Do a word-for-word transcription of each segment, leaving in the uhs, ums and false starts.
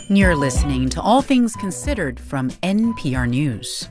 You're listening to All Things Considered from N P R News.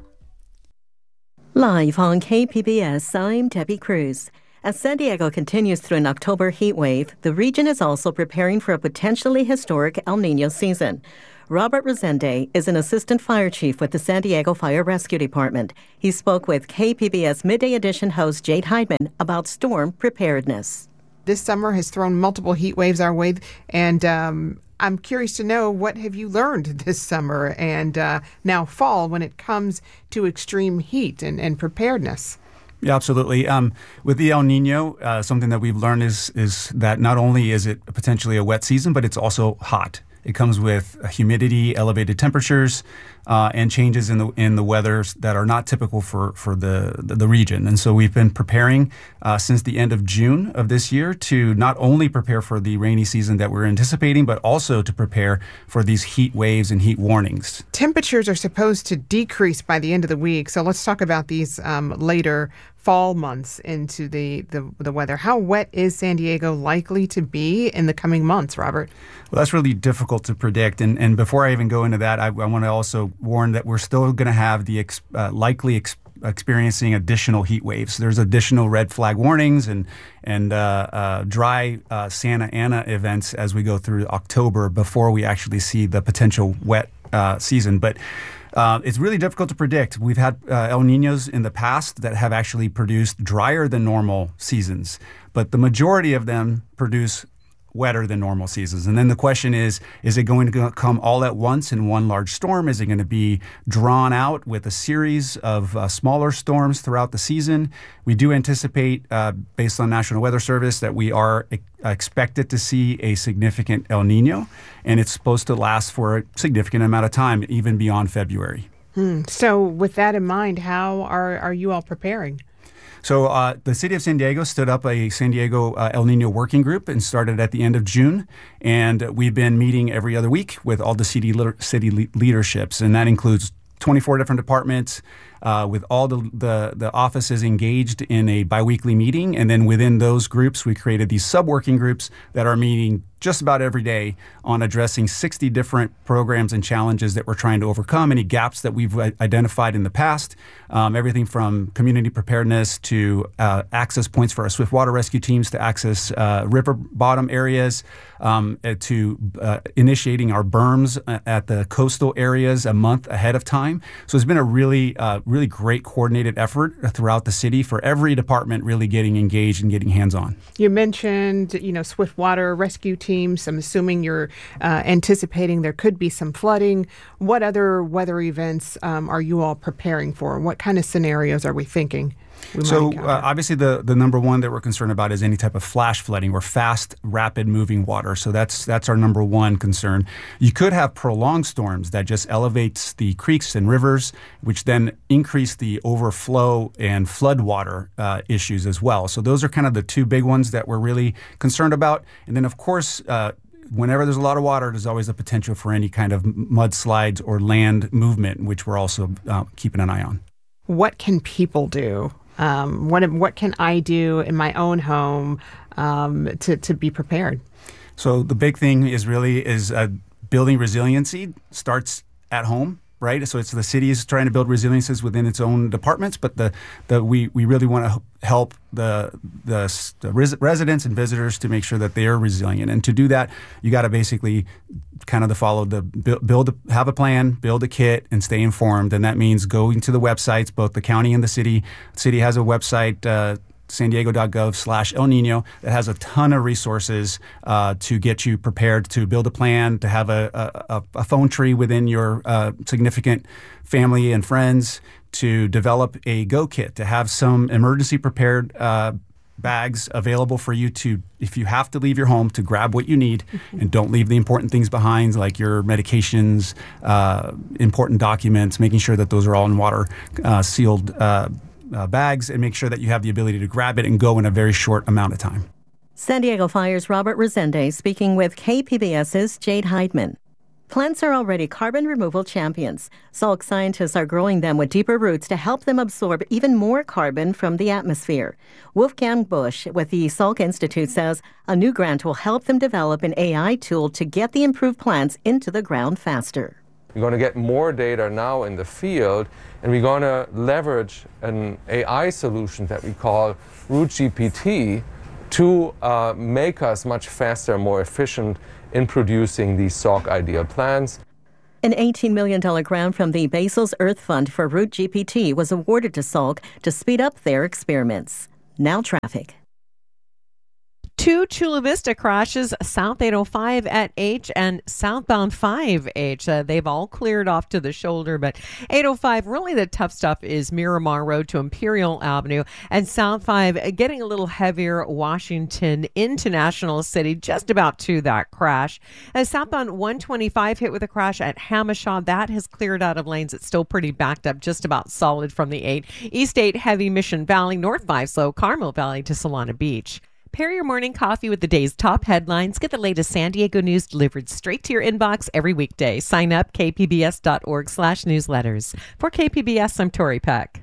Live on K P B S, I'm Debbie Cruz. As San Diego continues through an October heat wave, the region is also preparing for a potentially historic El Niño season. Robert Resende is an assistant fire chief with the San Diego Fire Rescue Department. He spoke with K P B S Midday Edition host Jade Heidman about storm preparedness. This summer has thrown multiple heat waves our way, and um, I'm curious to know, what have you learned this summer and uh, now fall when it comes to extreme heat and, and preparedness? Yeah, absolutely. Um, with the El Nino, uh, something that we've learned is is that not only is it potentially a wet season, but it's also hot. It comes with humidity, elevated temperatures, uh, and changes in the in the weather that are not typical for for the the, the region. And so we've been preparing uh, since the end of June of this year to not only prepare for the rainy season that we're anticipating, but also to prepare for these heat waves and heat warnings. Temperatures are supposed to decrease by the end of the week, so let's talk about these um, later fall months into the, the, the weather. How wet is San Diego likely to be in the coming months, Robert? Well, that's really difficult to predict. And, and before I even go into that, I, I want to also warn that we're still going to have the ex, uh, likely ex, experiencing additional heat waves. There's additional red flag warnings and and uh, uh, dry uh, Santa Ana events as we go through October before we actually see the potential wet uh, season. But Uh, it's really difficult to predict. We've had uh, El Niños in the past that have actually produced drier than normal seasons, but the majority of them produce wetter than normal seasons. And then the question is, is it going to come all at once in one large storm? Is it going to be drawn out with a series of uh, smaller storms throughout the season? We do anticipate, uh, based on National Weather Service, that we are e- expected to see a significant El Nino, and it's supposed to last for a significant amount of time, even beyond February. Hmm. So with that in mind, how are, are you all preparing? So uh, the city of San Diego stood up a San Diego uh, El Nino working group and started at the end of June. And we've been meeting every other week with all the city, le- city le- leaderships. And that includes twenty-four different departments uh, with all the, the, the offices engaged in a biweekly meeting. And then within those groups, we created these sub-working groups that are meeting just about every day on addressing sixty different programs and challenges that we're trying to overcome, any gaps that we've identified in the past, um, everything from community preparedness to uh, access points for our swift water rescue teams to access uh, river bottom areas, um, to uh, initiating our berms at the coastal areas a month ahead of time. So it's been a really, uh, really great coordinated effort throughout the city for every department really getting engaged and getting hands-on. You mentioned, you know, swift water rescue teams. I'm assuming you're uh, anticipating there could be some flooding. What other weather events um, are you all preparing for? What kind of scenarios are we thinking? We so uh, obviously the, the number one that we're concerned about is any type of flash flooding or fast, rapid moving water. So that's that's our number one concern. You could have prolonged storms that just elevates the creeks and rivers, which then increase the overflow and flood water uh, issues as well. So those are kind of the two big ones that we're really concerned about. And then, of course, uh, whenever there's a lot of water, there's always the potential for any kind of mudslides or land movement, which we're also uh, keeping an eye on. What can people do? Um, what what can I do in my own home um, to, to be prepared? So the big thing is really is uh, building resiliency starts at home, right? So it's the city is trying to build resiliences within its own departments, but the, the we, we really want to help the the, the res- residents and visitors to make sure that they are resilient. And to do that, you got to basically kind of the follow the build, build a, have a plan, build a kit, and stay informed. And that means going to the websites, both the county and the city. The city has a website, uh, san diego dot gov slash El Nino, that has a ton of resources uh, to get you prepared to build a plan, to have a, a, a phone tree within your uh, significant family and friends, to develop a go kit, to have some emergency prepared uh, bags available for you to, if you have to leave your home, to grab what you need mm-hmm. and don't leave the important things behind, like your medications, uh, important documents, making sure that those are all in water uh, sealed uh, uh, bags, and make sure that you have the ability to grab it and go in a very short amount of time. San Diego Fire's Robert Resende speaking with K P B S's Jade Heidman. Plants are already carbon removal champions. Salk scientists are growing them with deeper roots to help them absorb even more carbon from the atmosphere. Wolfgang Busch with the Salk Institute says a new grant will help them develop an A I tool to get the improved plants into the ground faster. We're going to get more data now in the field, and we're going to leverage an A I solution that we call Root G P T to uh, make us much faster and more efficient in producing these Salk Ideal plants. An eighteen million dollars grant from the Basil's Earth Fund for Root G P T was awarded to Salk to speed up their experiments. Now traffic. Two Chula Vista crashes, South eight oh five at H and southbound five H. Uh, they've all cleared off to the shoulder, but eight oh five, really the tough stuff is Miramar Road to Imperial Avenue, and South five uh, getting a little heavier, Washington into National City, just about to that crash. Uh, southbound one twenty-five hit with a crash at Hamishaw. That has cleared out of lanes. It's still pretty backed up, just about solid from the eight. East eight heavy, Mission Valley, North five slow, Carmel Valley to Solana Beach. Pair your morning coffee with the day's top headlines. Get the latest San Diego news delivered straight to your inbox every weekday. Sign up, kpbs.org slash newsletters. For K P B S, I'm Tori Peck.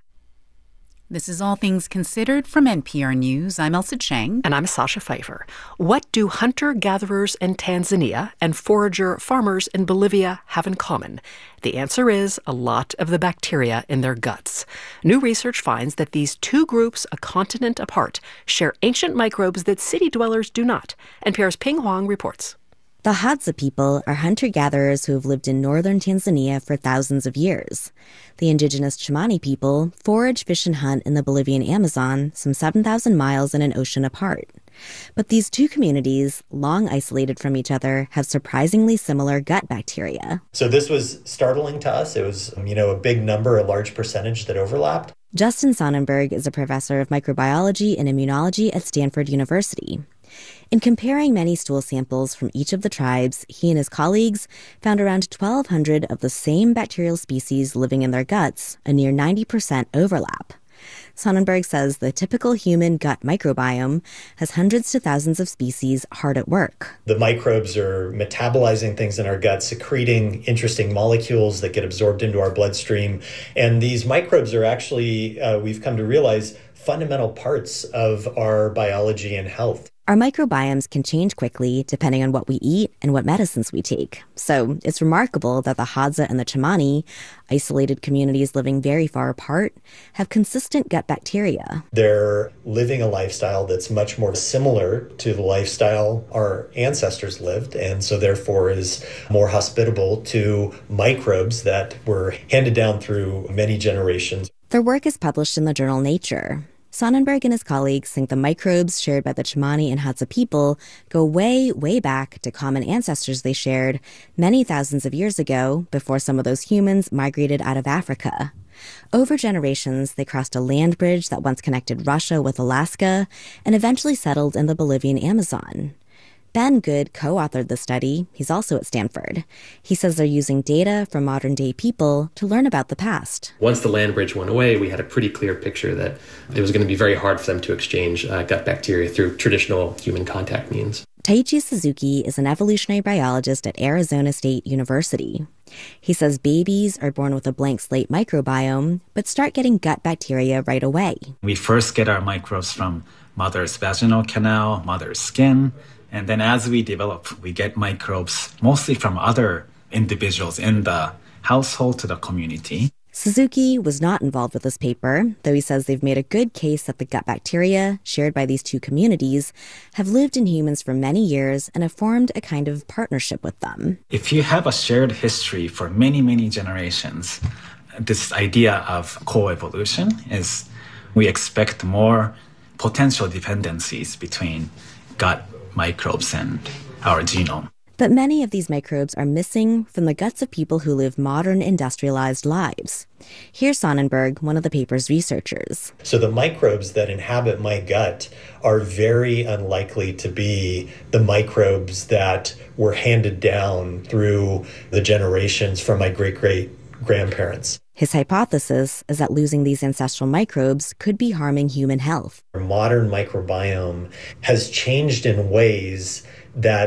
This is All Things Considered from N P R News. I'm Elsa Chang. And I'm Sasha Pfeiffer. What do hunter-gatherers in Tanzania and forager farmers in Bolivia have in common? The answer is a lot of the bacteria in their guts. New research finds that these two groups, a continent apart, share ancient microbes that city dwellers do not. N P R's Ping Huang reports. The Hadza people are hunter-gatherers who have lived in northern Tanzania for thousands of years. The indigenous Chimani people forage, fish, and hunt in the Bolivian Amazon, some seven thousand miles and an ocean apart. But these two communities, long isolated from each other, have surprisingly similar gut bacteria. So this was startling to us. It was, you know, a big number, a large percentage that overlapped. Justin Sonnenberg is a professor of microbiology and immunology at Stanford University. In comparing many stool samples from each of the tribes, he and his colleagues found around twelve hundred of the same bacterial species living in their guts, a near ninety percent overlap. Sonnenberg says the typical human gut microbiome has hundreds to thousands of species hard at work. The microbes are metabolizing things in our gut, secreting interesting molecules that get absorbed into our bloodstream. And these microbes are actually, uh, we've come to realize, fundamental parts of our biology and health. Our microbiomes can change quickly depending on what we eat and what medicines we take. So it's remarkable that the Hadza and the Chimani, isolated communities living very far apart, have consistent gut bacteria. They're living a lifestyle that's much more similar to the lifestyle our ancestors lived, and so therefore is more hospitable to microbes that were handed down through many generations. Their work is published in the journal Nature. Sonnenberg and his colleagues think the microbes shared by the Chimani and Hadza people go way, way back to common ancestors they shared many thousands of years ago before some of those humans migrated out of Africa. Over generations, they crossed a land bridge that once connected Russia with Alaska and eventually settled in the Bolivian Amazon. Ben Good co-authored the study. He's also at Stanford. He says they're using data from modern-day people to learn about the past. Once the land bridge went away, we had a pretty clear picture that it was going to be very hard for them to exchange uh, gut bacteria through traditional human contact means. Taichi Suzuki is an evolutionary biologist at Arizona State University. He says babies are born with a blank slate microbiome, but start getting gut bacteria right away. We first get our microbes from mother's vaginal canal, mother's skin, and then as we develop, we get microbes mostly from other individuals in the household to the community. Suzuki was not involved with this paper, though he says they've made a good case that the gut bacteria, shared by these two communities, have lived in humans for many years and have formed a kind of partnership with them. If you have a shared history for many, many generations, this idea of coevolution is we expect more potential dependencies between gut microbes and our genome. But many of these microbes are missing from the guts of people who live modern industrialized lives. Here's Sonnenberg, one of the paper's researchers. So the microbes that inhabit my gut are very unlikely to be the microbes that were handed down through the generations from my great-great-grandparents. His hypothesis is that losing these ancestral microbes could be harming human health. Our modern microbiome has changed in ways that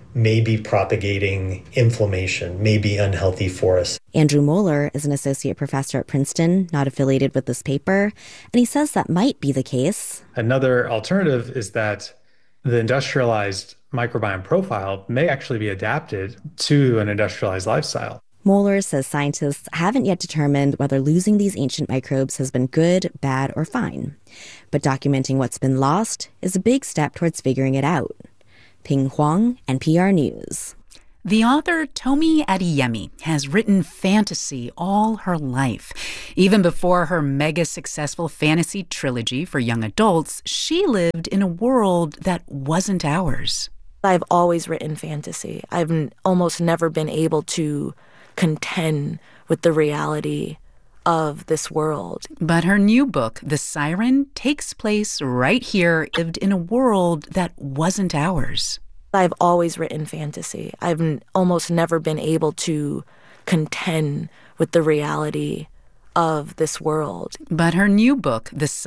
may be propagating inflammation, may be unhealthy for us. Andrew Moeller is an associate professor at Princeton, not affiliated with this paper, and he says that might be the case. Another alternative is that the industrialized microbiome profile may actually be adapted to an industrialized lifestyle. Moeller says scientists haven't yet determined whether losing these ancient microbes has been good, bad, or fine. But documenting what's been lost is a big step towards figuring it out. Ping Huang, N P R News. The author Tomi Adeyemi has written fantasy all her life. Even before her mega-successful fantasy trilogy for young adults, she lived in a world that wasn't ours. I've always written fantasy. I've n- almost never been able to contend with the reality of this world. But her new book, The Siren, takes place right here, lived in a world that wasn't ours. I've always written fantasy. I've n- almost never been able to contend with the reality of this world. But her new book, The